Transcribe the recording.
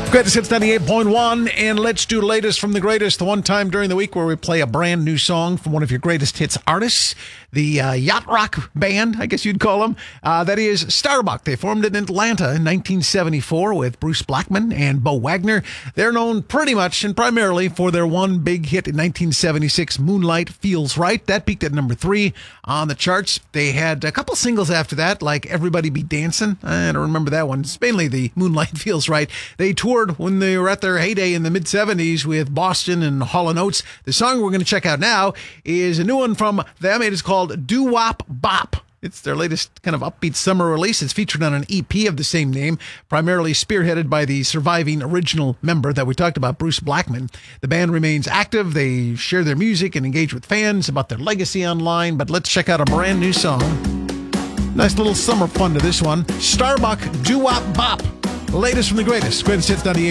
Greatest Hits 98.1, and let's do latest from the greatest, the one time during the week where we play a brand new song from one of your greatest hits artists, the yacht rock band, I guess you'd call them. That is Starbuck. They formed in Atlanta in 1974 with Bruce Blackman and Bo Wagner. They're known pretty much and primarily for their one big hit in 1976, Moonlight Feels Right. That peaked at number 3 on the charts. They had a couple singles after that, like Everybody Be Dancing. I don't remember that one. It's mainly the Moonlight Feels Right. They toured when they were at their heyday in the mid-70s with Boston and Hall & Oates. The song we're going to check out now is a new one from them. It is called Doo Wop Bop. It's their latest kind of upbeat summer release. It's featured on an EP of the same name, primarily spearheaded by the surviving original member that we talked about, Bruce Blackman. The band remains active. They share their music and engage with fans about their legacy online. But let's check out a brand new song. Nice little summer fun to this one. Starbuck, Doo Wop Bop. The latest from the greatest. Greatest Hits 98.